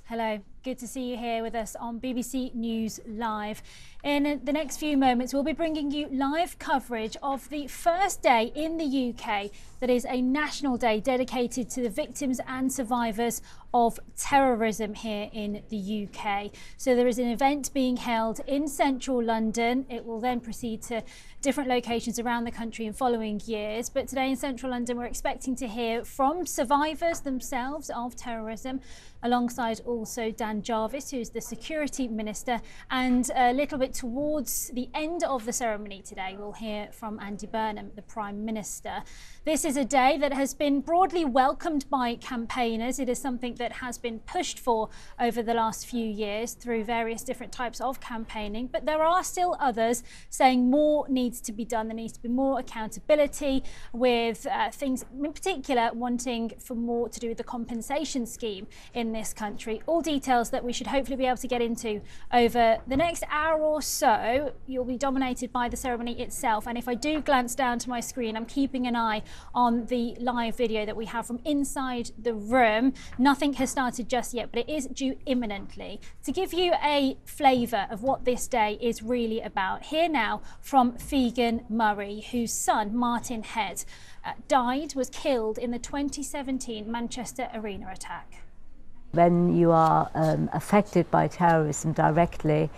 Hello, good to see you here with us on BBC News Live. In the next few moments, we'll be bringing you live coverage of the first day in the UK that is a national day dedicated to the victims and survivors of terrorism here in the UK. So there is an event being held in central London. It will then proceed to different locations around the country in following years. But today in central London, we're expecting to hear from survivors themselves of terrorism, alongside also Dan Jarvis, who's the Security Minister, and a little bit towards the end of the ceremony today, we'll hear from Andy Burnham, the Prime Minister. This is a day that has been broadly welcomed by campaigners. It is something that has been pushed for over the last few years through various different types of campaigning, but there are still others saying more needs to be done. There needs to be more accountability, with things in particular wanting for more to do with the compensation scheme in this country. All details that we should hopefully be able to get into over the next hour or so. You'll be dominated by the ceremony itself, and if I do glance down to my screen, I'm keeping an eye on the live video that we have from inside the room. Nothing has started just yet, but it is due imminently. To give you a flavour of what this day is really about, here now from Figan Murray, whose son Martin Head was killed in the 2017 Manchester Arena attack. When you are affected by terrorism directly,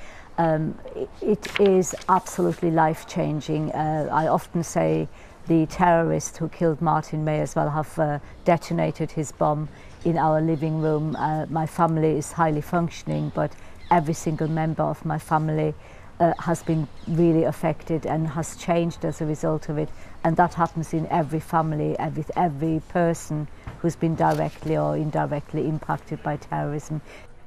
it is absolutely life-changing. I often say the terrorist who killed Martin may as well have detonated his bomb in our living room. My family is highly functioning, but every single member of my family has been really affected and has changed as a result of it. And that happens in every family, every person who's been directly or indirectly impacted by terrorism.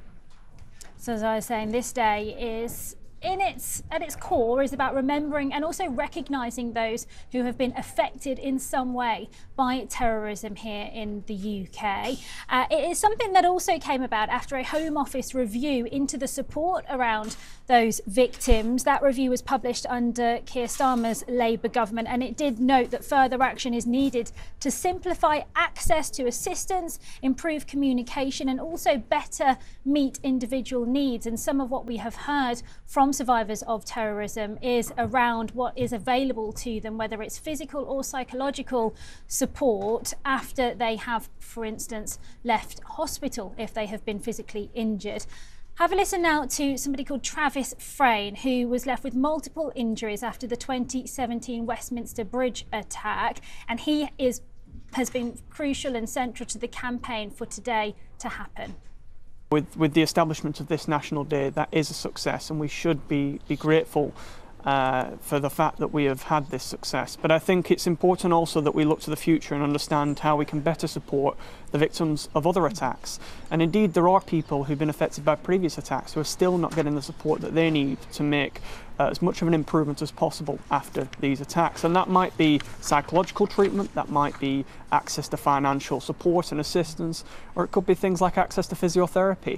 So as I was saying, this day is at its core is about remembering and also recognising those who have been affected in some way by terrorism here in the UK. It is something that also came about after a Home Office review into the support around those victims. That review was published under Keir Starmer's Labour government, and it did note that further action is needed to simplify access to assistance, improve communication, and also better meet individual needs. And some of what we have heard from survivors of terrorism is around what is available to them, whether it's physical or psychological support after they have, for instance, left hospital if they have been physically injured. Have a listen now to somebody called Travis Frayne, who was left with multiple injuries after the 2017 Westminster Bridge attack, and he has been crucial and central to the campaign for today to happen. With the establishment of this National Day, that is a success, and we should be grateful for the fact that we have had this success. But I think it's important also that we look to the future and understand how we can better support the victims of other attacks. And indeed, there are people who've been affected by previous attacks who are still not getting the support that they need to make as much of an improvement as possible after these attacks. And that might be psychological treatment, that might be access to financial support and assistance, or it could be things like access to physiotherapy.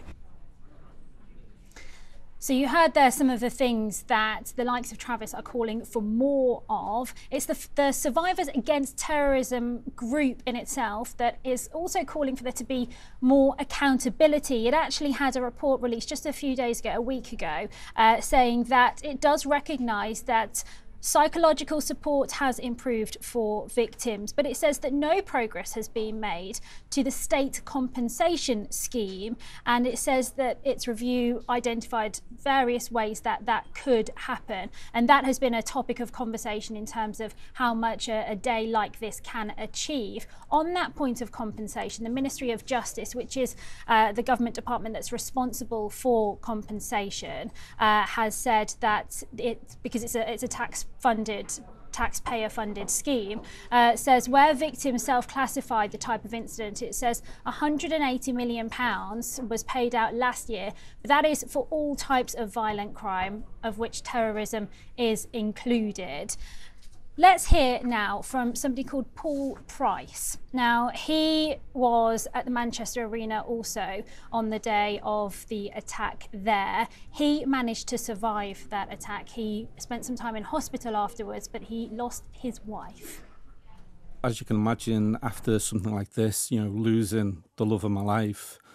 So you heard there some of the things that the likes of Travis are calling for more of. It's the Survivors Against Terrorism group in itself that is also calling for there to be more accountability. It actually had a report released just a few days ago, a week ago, saying that it does recognise that psychological support has improved for victims, but it says that no progress has been made to the state compensation scheme, and it says that its review identified various ways that that could happen, and that has been a topic of conversation in terms of how much a day like this can achieve. On that point of compensation, the Ministry of Justice, which is the government department that's responsible for compensation, has said that because it's a taxpayer-funded scheme, says where victims self-classified the type of incident, it says £180 million was paid out last year, but that is for all types of violent crime, of which terrorism is included. Let's hear now from somebody called Paul Price. Now, he was at the Manchester Arena also on the day of the attack there. He managed to survive that attack. He spent some time in hospital afterwards, but he lost his wife. As you can imagine, after something like this, losing the love of my life,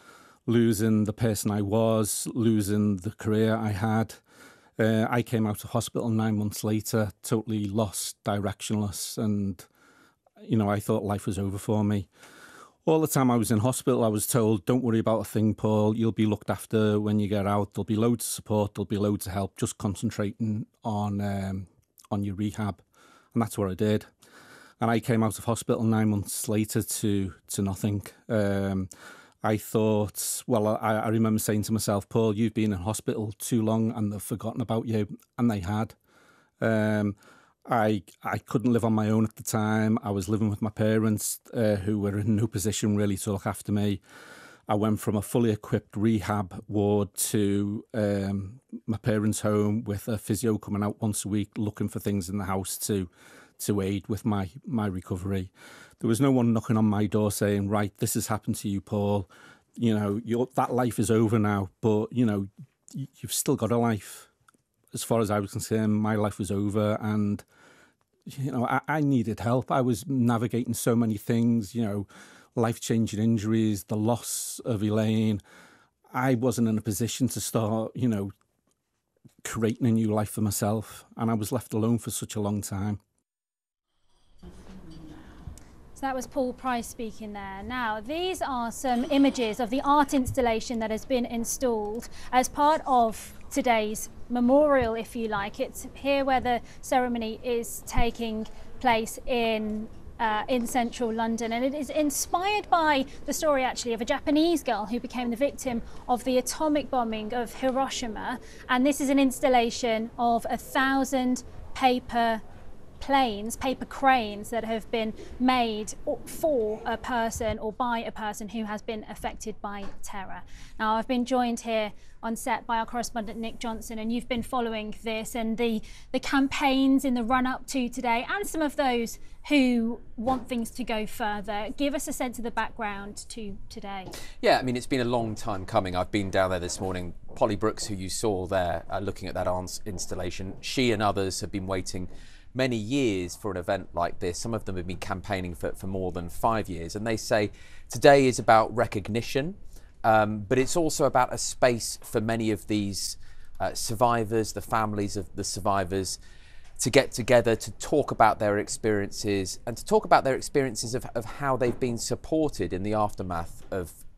losing the person I was, losing the career I had. I came out of hospital 9 months later, totally lost, directionless, and, you know, I thought life was over for me. All the time I was in hospital, I was told, don't worry about a thing, Paul, you'll be looked after when you get out. There'll be loads of support, there'll be loads of help, just concentrating on your rehab. And that's what I did. And I came out of hospital 9 months later to nothing. I thought, well, I remember saying to myself, Paul, you've been in hospital too long and they've forgotten about you. And they had. I couldn't live on my own at the time. I was living with my parents who were in no position really to look after me. I went from a fully equipped rehab ward to my parents' home with a physio coming out once a week looking for things in the house to aid with my recovery. There was no one knocking on my door saying, right, this has happened to you, Paul. You know, that life is over now, but, you know, you've still got a life. As far as I was concerned, my life was over, and, you know, I needed help. I was navigating so many things, you know, life-changing injuries, the loss of Elaine. I wasn't in a position to start, you know, creating a new life for myself, and I was left alone for such a long time. That was Paul Price speaking there. Now, these are some images of the art installation that has been installed as part of today's memorial, if you like. It's here where the ceremony is taking place in central London, and it is inspired by the story actually of a Japanese girl who became the victim of the atomic bombing of Hiroshima. And this is an installation of 1,000 paper cranes that have been made for a person or by a person who has been affected by terror. Now, I've been joined here on set by our correspondent Nick Johnson, and you've been following this and the campaigns in the run-up to today, and some of those who want things to go further. Give us a sense of the background to today. Yeah, I mean, it's been a long time coming. I've been down there this morning. Polly Brooks, who you saw there looking at that installation, she and others have been waiting many years for an event like this. Some of them have been campaigning for more than 5 years, and they say today is about recognition, but it's also about a space for many of these survivors, the families of the survivors, to get together to talk about their experiences and to talk about their experiences of how they've been supported in the aftermath of